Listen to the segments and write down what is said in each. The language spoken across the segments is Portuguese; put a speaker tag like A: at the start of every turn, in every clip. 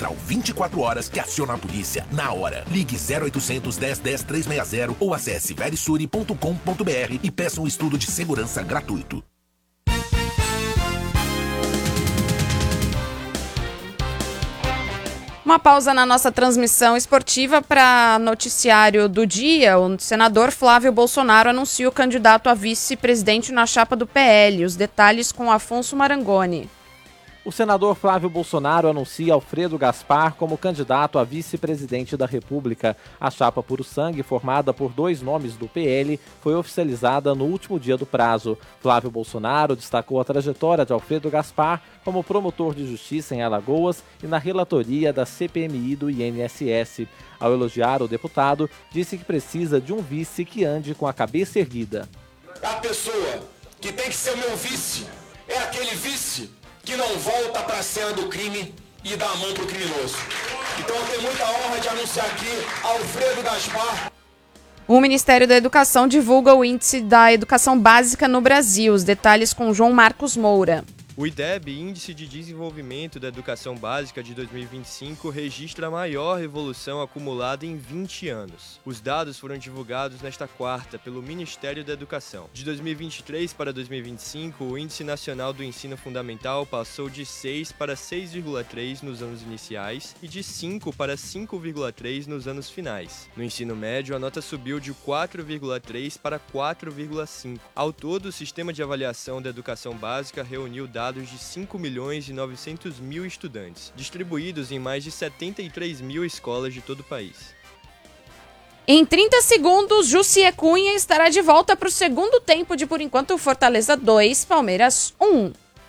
A: Central 24 horas que aciona a polícia na hora. Ligue 0800 10 10 360 ou acesse verisuri.com.br e peça um estudo de segurança gratuito.
B: Uma pausa na nossa transmissão esportiva para noticiário do dia. O senador Flávio Bolsonaro anuncia o candidato a vice-presidente na chapa do PL. Os detalhes com Afonso Marangoni.
C: O senador Flávio Bolsonaro anuncia Alfredo Gaspar como candidato a vice-presidente da República. A chapa Puro Sangue, formada por 2 nomes do PL, foi oficializada no último dia do prazo. Flávio Bolsonaro destacou a trajetória de Alfredo Gaspar como promotor de justiça em Alagoas e na relatoria da CPMI do INSS. Ao elogiar o deputado, disse que precisa de um vice que ande com a cabeça erguida.
D: A pessoa que tem que ser o meu vice é aquele vice que não volta para a cena do crime e dá a mão pro criminoso. Então eu tenho muita honra de anunciar aqui Alfredo Gaspar.
B: O Ministério da Educação divulga o índice da educação básica no Brasil. Os detalhes com João Marcos Moura.
E: O IDEB, Índice de Desenvolvimento da Educação Básica de 2025, registra a maior evolução acumulada em 20 anos. Os dados foram divulgados nesta quarta pelo Ministério da Educação. De 2023 para 2025, o Índice Nacional do Ensino Fundamental passou de 6 para 6,3 nos anos iniciais e de 5 para 5,3 nos anos finais. No ensino médio, a nota subiu de 4,3 para 4,5. Ao todo, o Sistema de Avaliação da Educação Básica reuniu dados de 5.900.000 estudantes, distribuídos em mais de 73 mil escolas de todo o país.
B: Em 30 segundos, Jussier Cunha estará de volta para o segundo tempo de, por enquanto, Fortaleza 2, Palmeiras 1.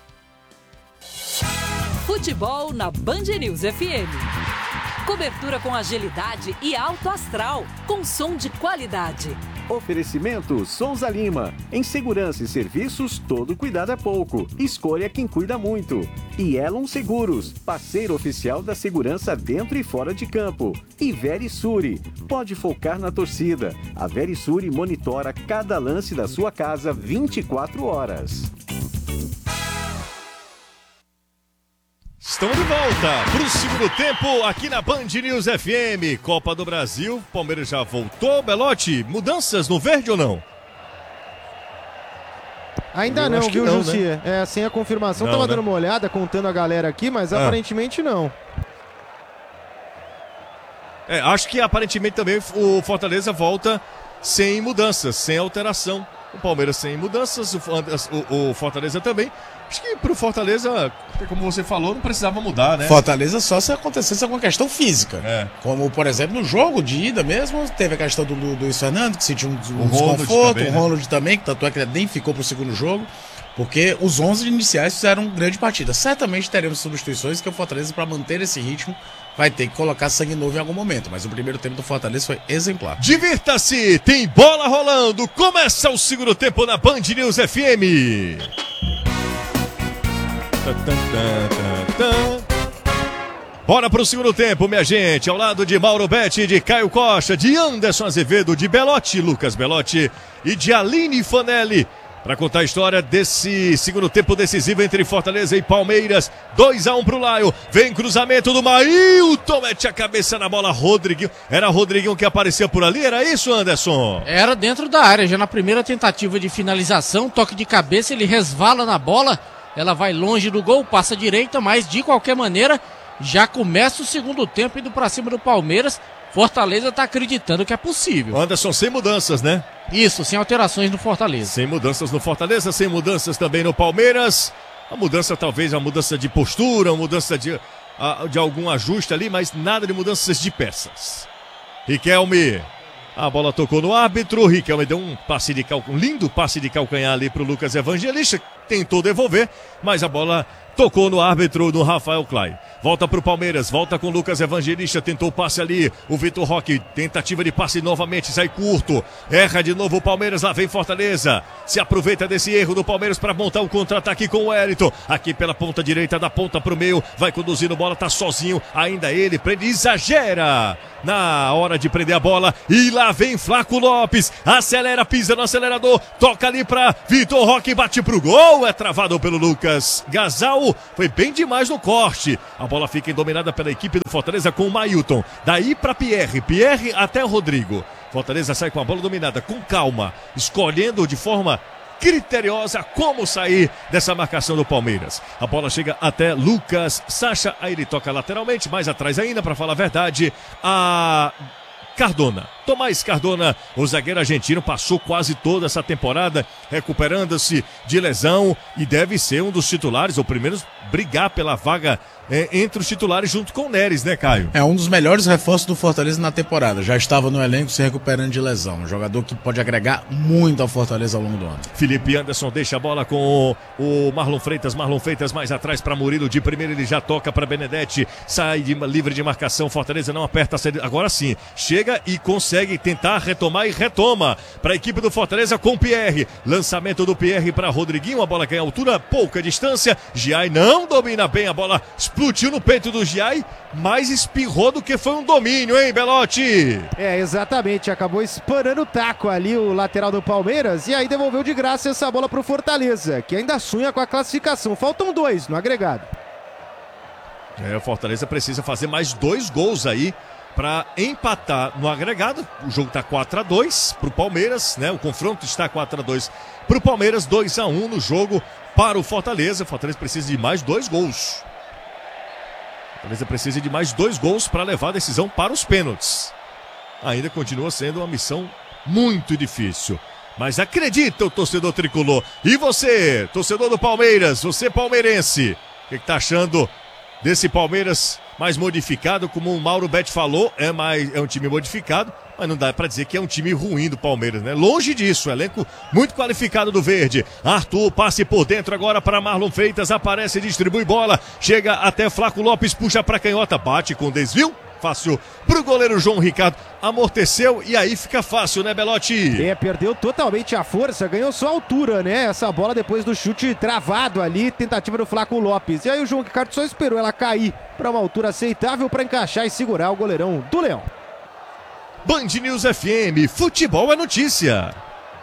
F: Futebol na Band News FM. Cobertura com agilidade e alto astral, com som de qualidade.
G: Oferecimento Souza Lima. Em segurança e serviços, todo cuidado é pouco. Escolha quem cuida muito. E Elon Seguros, parceiro oficial da segurança dentro e fora de campo. E Verisuri, pode focar na torcida. A Verisuri monitora cada lance da sua casa 24 horas.
H: Estamos de volta para o segundo tempo aqui na Band News FM. Copa do Brasil, Palmeiras já voltou. Belotti, mudanças no verde ou não?
I: Ainda não, viu, Jussier? Né? É, sem a confirmação. Tava dando uma olhada, contando a galera aqui, mas aparentemente não.
H: Acho que aparentemente também o Fortaleza volta sem mudanças, sem alteração. O Palmeiras sem mudanças, o Fortaleza também. Acho que pro Fortaleza, como você falou, não precisava mudar, né?
J: Fortaleza só se acontecesse alguma questão física. Como, por exemplo, no jogo de ida mesmo, teve a questão do Luiz Fernando, que sentiu um desconforto, o Ronald também, que tanto é que ele nem ficou pro segundo jogo, porque os 11 iniciais fizeram grande partida. Certamente teremos substituições que o Fortaleza, para manter esse ritmo, vai ter que colocar sangue novo em algum momento, mas o primeiro tempo do Fortaleza foi exemplar.
H: Divirta-se, tem bola rolando, começa o segundo tempo na Band News FM. Bora pro segundo tempo, minha gente, ao lado de Mauro Betti, de Caio Costa, de Anderson Azevedo, de Belotti, Lucas Belotti e de Aline Fanelli, para contar a história desse segundo tempo decisivo entre Fortaleza e Palmeiras. 2-1 pro Laio, vem cruzamento do Mailton, mete a cabeça na bola, Rodriguinho. Era Rodriguinho que aparecia por ali, era isso, Anderson?
K: Era dentro da área, já na primeira tentativa de finalização, toque de cabeça, ele resvala na bola, ela vai longe do gol, passa à direita, mas de qualquer maneira, já começa o segundo tempo indo pra cima do Palmeiras. Fortaleza tá acreditando que é possível.
H: Anderson, sem mudanças, né?
K: Isso, sem alterações no Fortaleza.
H: Sem mudanças no Fortaleza, sem mudanças também no Palmeiras. A mudança talvez, a mudança de postura, a mudança de algum ajuste ali, mas nada de mudanças de peças. Riquelme, a bola tocou no árbitro, Riquelme deu um lindo passe de calcanhar ali pro Lucas Evangelista, tentou devolver, mas a bola tocou no árbitro, no Rafael Klein. Volta pro Palmeiras, volta com o Lucas Evangelista, tentou o passe ali, o Vitor Roque, tentativa de passe novamente, sai curto, erra de novo o Palmeiras, lá vem Fortaleza, se aproveita desse erro do Palmeiras para montar um contra-ataque com o Wellington, aqui pela ponta direita, da ponta pro meio, vai conduzindo bola, tá sozinho, ainda ele, prende, exagera, na hora de prender a bola. E lá vem Flaco Lopes. Acelera, pisa no acelerador. Toca ali pra Vitor Roque. Bate pro gol. É travado pelo Lucas Gasal. Foi bem demais no corte. A bola fica dominada pela equipe do Fortaleza com o Mailton. Daí pra Pierre. Pierre até o Rodrigo. Fortaleza sai com a bola dominada, com calma. Escolhendo de forma criteriosa como sair dessa marcação do Palmeiras. A bola chega até Lucas Sacha, aí ele toca lateralmente, mais atrás ainda, para falar a verdade, a Cardona. Tomás Cardona, o zagueiro argentino, passou quase toda essa temporada recuperando-se de lesão e deve ser um dos titulares, ou pelo menos brigar pela vaga entre os titulares junto com o Neres, né, Caio?
J: É um dos melhores reforços do Fortaleza na temporada. Já estava no elenco se recuperando de lesão. Um jogador que pode agregar muito ao Fortaleza ao longo do ano.
H: Felipe Anderson deixa a bola com o Marlon Freitas. Marlon Freitas mais atrás para Murilo. De primeiro ele já toca para Benedetti. Sai livre de marcação. Fortaleza não aperta. Agora sim. Chega e consegue tentar retomar e retoma para a equipe do Fortaleza com Pierre. Lançamento do Pierre para Rodriguinho. A bola ganha altura, pouca distância. Giai não domina bem a bola. Explodiu no peito do Giai, mais espirrou do que foi um domínio, hein, Belotti?
I: Exatamente, acabou espanando o taco ali o lateral do Palmeiras e aí devolveu de graça essa bola pro Fortaleza, que ainda sonha com a classificação. Faltam 2 no agregado.
H: O Fortaleza precisa fazer mais 2 gols aí para empatar no agregado. O jogo tá 4-2 pro Palmeiras, né? O confronto está 4-2 pro Palmeiras, 2-1 no jogo para o Fortaleza. O Fortaleza precisa de mais 2 gols. Fortaleza precisa de mais 2 gols para levar a decisão para os pênaltis. Ainda continua sendo uma missão muito difícil. Mas acredita o torcedor tricolor. E você, torcedor do Palmeiras, você palmeirense, o que está achando desse Palmeiras mais modificado? Como o Mauro Betti falou, é um time modificado, mas não dá para dizer que é um time ruim do Palmeiras, né? Longe disso, elenco muito qualificado do verde. Arthur, passe por dentro agora para Marlon Freitas, aparece, distribui bola, chega até Flaco Lopes, puxa para canhota, bate com desvio. Fácil pro goleiro João Ricardo, amorteceu e aí fica fácil, né, Belotti?
I: Perdeu totalmente a força, ganhou só a altura, né? Essa bola depois do chute travado ali, tentativa do Flaco Lopes. E aí o João Ricardo só esperou ela cair para uma altura aceitável para encaixar e segurar o goleirão do Leão.
H: Band News FM, futebol é notícia.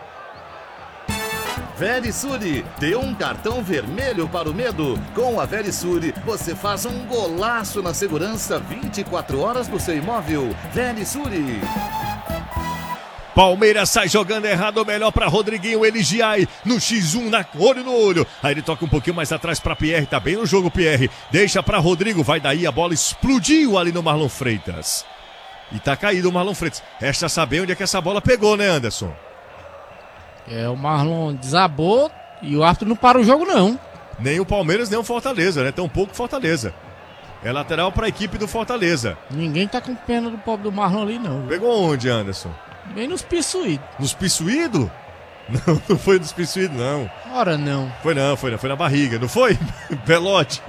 L: Verisure, dê um cartão vermelho para o medo. Com a Verisure, você faz um golaço na segurança 24 horas do seu imóvel. Verisure.
H: Palmeiras sai jogando errado, melhor para Rodriguinho, ele Giai no X1, olho no olho. Aí ele toca um pouquinho mais atrás para Pierre, tá bem no jogo Pierre. Deixa para Rodrigo, vai daí, a bola explodiu ali no Marlon Freitas. E tá caído o Marlon Freitas. Resta saber onde é que essa bola pegou, né, Anderson?
K: O Marlon desabou e o árbitro não para o jogo, não.
H: Nem o Palmeiras, nem o Fortaleza, né? Tão pouco Fortaleza. É lateral para a equipe do Fortaleza.
K: Ninguém tá com pena do pobre do Marlon ali, não.
H: Pegou onde, Anderson?
K: Bem nos pissuídos.
H: Nos pissuídos? Não foi nos pissuídos, não.
K: Ora, não.
H: Foi na barriga, não foi? Belotti.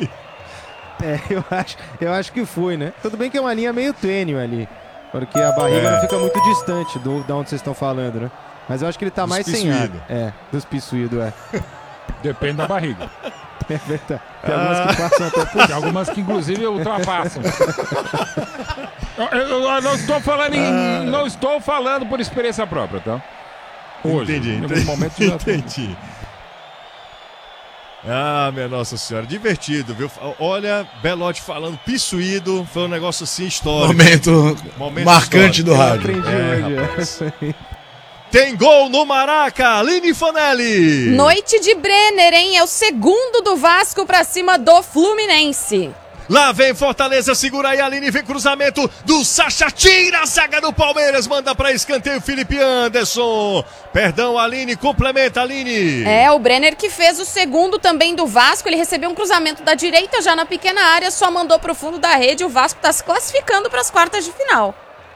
I: Eu acho que foi, né? Tudo bem que é uma linha meio tênue ali, porque a barriga não fica muito distante de onde vocês estão falando, né? Mas eu acho que ele tá mais sem ar. Dos pissuídos,
M: Depende da barriga.
I: É verdade. Tem algumas que passam até por...
M: Tem algumas que inclusive ultrapassam. Eu não estou falando por experiência própria, tá? Hoje.
H: Entendi. Ah, minha Nossa Senhora, divertido, viu? Olha, Belotti falando pissuído, foi um negócio assim histórico.
J: Momento marcante histórico. Do rádio.
I: Aprendi hoje.
H: Tem gol no Maraca, Aline Fanelli.
B: Noite de Brenner, hein? É o segundo do Vasco pra cima do Fluminense.
H: Lá vem Fortaleza, segura aí, Aline, vem cruzamento do Sacha, tira a zaga do Palmeiras, manda pra escanteio Felipe Anderson. Perdão, Aline, complementa, Aline.
B: O Brenner que fez o segundo também do Vasco, ele recebeu um cruzamento da direita já na pequena área, só mandou pro fundo da rede, o Vasco tá se classificando pras quartas de final.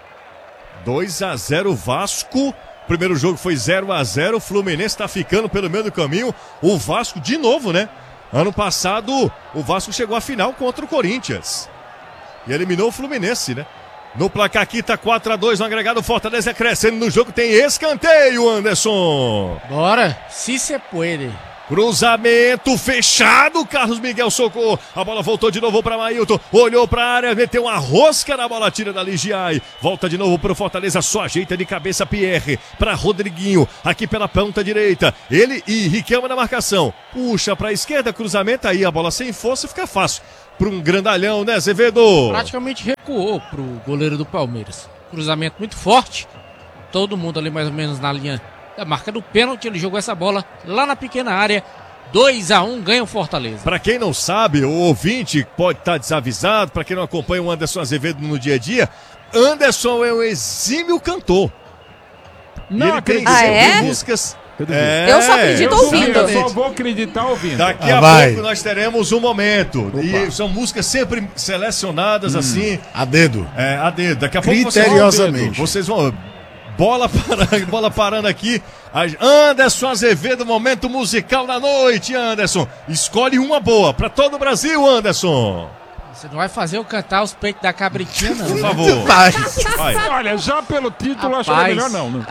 H: 2-0 Vasco. Primeiro jogo foi 0-0, o Fluminense tá ficando pelo meio do caminho. O Vasco de novo, né? Ano passado o Vasco chegou à final contra o Corinthians e eliminou o Fluminense, né? No placar aqui tá 4-2 no agregado, Fortaleza crescendo no jogo, tem escanteio, Anderson.
K: Bora, se cê puede.
H: Cruzamento fechado, Carlos Miguel socou. A bola voltou de novo para Mailton. Olhou para a área, meteu uma rosca na bola, tira da Ligiai. Volta de novo para o Fortaleza, só ajeita de cabeça Pierre. Para Rodriguinho, aqui pela ponta direita. Ele e Riquelme na marcação. Puxa para a esquerda, cruzamento aí, a bola sem força, fica fácil. Para um grandalhão, né, Azevedo?
K: Praticamente recuou para o goleiro do Palmeiras. Cruzamento muito forte. Todo mundo ali mais ou menos na linha da marca do pênalti, ele jogou essa bola lá na pequena área. 2-1, ganha o Fortaleza.
H: Para quem não sabe, o ouvinte pode estar desavisado, para quem não acompanha o Anderson Azevedo no dia a dia, Anderson é um exímio cantor.
M: Não,
H: ele tem músicas.
B: Eu só acredito ouvindo.
M: Eu só vou acreditar ouvindo.
H: Daqui a pouco nós teremos um momento. Opa. E são músicas sempre selecionadas assim.
J: A dedo.
H: A dedo. Daqui a pouco
J: criteriosamente.
H: Vocês vão. Bola parando aqui. Anderson Azevedo, momento musical da noite, Anderson. Escolhe uma boa para todo o Brasil, Anderson.
K: Você não vai fazer eu cantar os peitos da cabritinha, não.
H: Por favor.
K: Vai.
M: Olha, já pelo título, acho que é melhor não.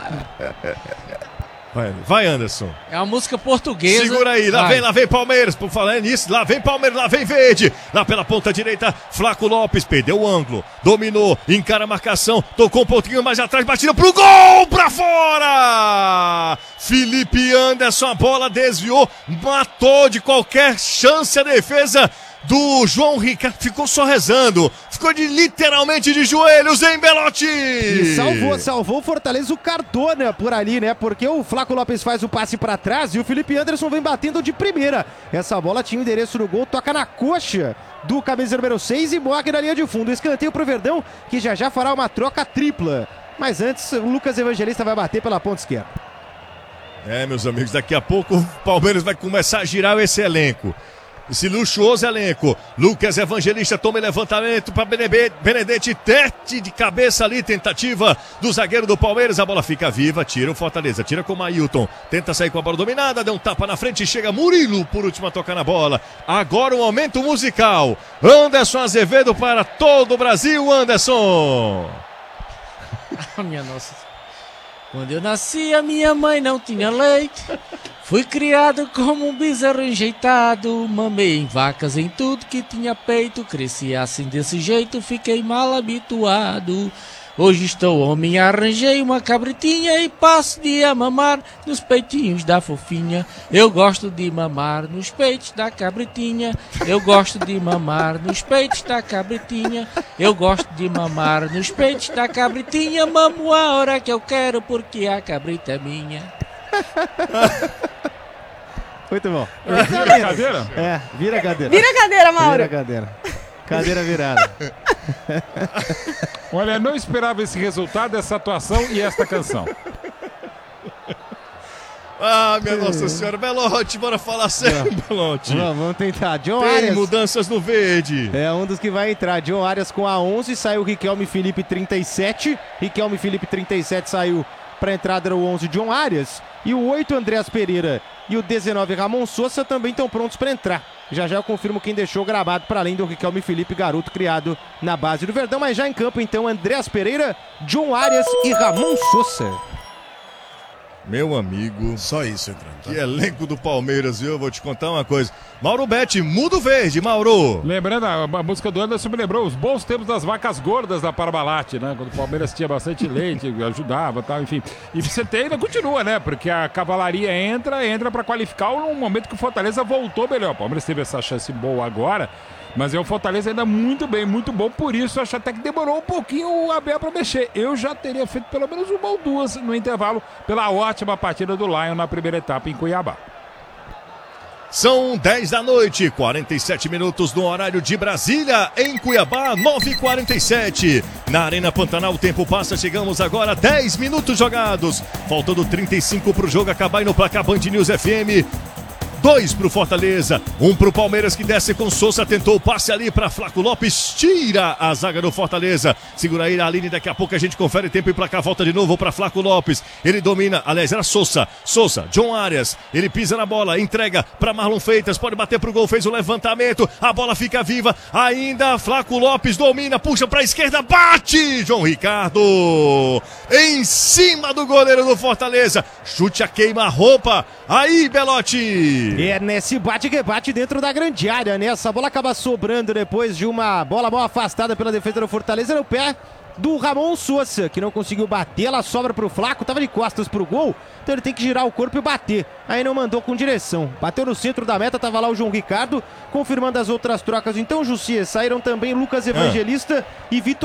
H: Vai, Anderson.
K: É uma música portuguesa.
H: Segura aí, lá vem Palmeiras. Por falar nisso, lá vem Palmeiras, lá vem Verde. Lá pela ponta direita, Flaco Lopes perdeu o ângulo, dominou, encara a marcação, tocou um pouquinho mais atrás, batida pro gol, pra fora! Felipe Anderson, a bola desviou, matou de qualquer chance a defesa do João Ricardo, ficou só rezando, ficou literalmente de joelhos, hein, Belotti?
I: E salvou o Fortaleza o Cardona por ali, né? Porque o Flaco Lopes faz o passe pra trás e o Felipe Anderson vem batendo de primeira. Essa bola tinha o endereço no gol, toca na coxa do camisa número 6 e morre na linha de fundo. Escanteio pro Verdão, que já fará uma troca tripla. Mas antes, o Lucas Evangelista vai bater pela ponta esquerda.
H: Meus amigos, daqui a pouco o Palmeiras vai começar a girar esse elenco. Esse luxuoso elenco. Lucas Evangelista toma levantamento para Benedetti, tete de cabeça ali, tentativa do zagueiro do Palmeiras, a bola fica viva, tira o Fortaleza, tira com o Mailton, tenta sair com a bola dominada, deu um tapa na frente, chega Murilo por último a tocar na bola. Agora o momento musical, Anderson Azevedo para todo o Brasil, Anderson.
K: Minha nossa. Quando eu nasci, a minha mãe não tinha leite. Fui criado como um bezerro enjeitado. Mamei em vacas, em tudo que tinha peito. Cresci assim desse jeito, fiquei mal habituado. Hoje estou homem, arranjei uma cabritinha e passo de a mamar nos peitinhos da fofinha. Eu gosto de mamar nos peitos da cabritinha. Eu gosto de mamar nos peitos da cabritinha. Eu gosto de mamar nos peitos da cabritinha. Mamo a hora que eu quero porque a cabrita é minha.
I: Muito bom.
M: Vira a cadeira?
I: Vira a cadeira.
B: Vira a cadeira, Mauro.
I: Vira a cadeira. Cadeira virada.
M: Olha, não esperava esse resultado, essa atuação e esta canção.
H: Minha Nossa Senhora, Belotti, bora falar sério, Belotti.
I: Vamos tentar. John
H: Tem
I: Arias.
H: mudanças no verde.
I: É um dos que vai entrar. John Arias com a 11, saiu Riquelme Felipe 37. Riquelme Felipe 37 saiu para a entrada o 11 John Arias. E o 8 Andreas Pereira e o 19 Ramon Sousa também estão prontos para entrar. Já eu confirmo quem deixou o gramado para além do Riquelme Felipe, garoto criado na base do Verdão. Mas já em campo então Andreas Pereira, John Arias e Ramon Sousa.
H: Meu amigo.
J: Só isso entrando. Tá?
H: Que elenco do Palmeiras, viu? Eu vou te contar uma coisa. Mauro Betti, muda o verde, Mauro.
M: Lembrando, a música do Anderson me lembrou os bons tempos das vacas gordas da Parmalat, né? Quando o Palmeiras tinha bastante leite, ajudava e tal, enfim. E você ainda continua, né? Porque a cavalaria entra para qualificar num momento que o Fortaleza voltou melhor. O Palmeiras teve essa chance boa agora, mas o Fortaleza ainda muito bem, muito bom. Por isso, acho até que demorou um pouquinho o Abel para mexer. Eu já teria feito pelo menos uma ou duas no intervalo pela ótima partida do Lion na primeira etapa em Cuiabá.
H: São 10 da noite, 47 minutos no horário de Brasília, em Cuiabá, 9h47. Na Arena Pantanal o tempo passa, chegamos agora a 10 minutos jogados. Faltando 35 para o jogo acabar e no placar Band News FM. 2 pro Fortaleza, 1 pro Palmeiras que desce com Sousa, tentou o passe ali para Flaco Lopes, tira a zaga do Fortaleza, segura aí a Aline, daqui a pouco a gente confere tempo e pra cá, volta de novo para Flaco Lopes, ele domina, aliás era Sousa, John Arias, ele pisa na bola, entrega para Marlon Freitas, pode bater pro gol, fez o levantamento, a bola fica viva, ainda Flaco Lopes domina, puxa pra esquerda, bate, João Ricardo, em cima do goleiro do Fortaleza, chute a queima-roupa, aí Belotti.
I: É, nesse bate-rebate dentro da grande área, né? Essa bola acaba sobrando depois de uma bola mal afastada pela defesa do Fortaleza no pé do Ramon Sousa, que não conseguiu bater, ela sobra pro Flaco, tava de costas pro gol, então ele tem que girar o corpo e bater. Aí não mandou com direção. Bateu no centro da meta, tava lá o João Ricardo, confirmando as outras trocas. Então, Jussi, saíram também Lucas Evangelista e Vitor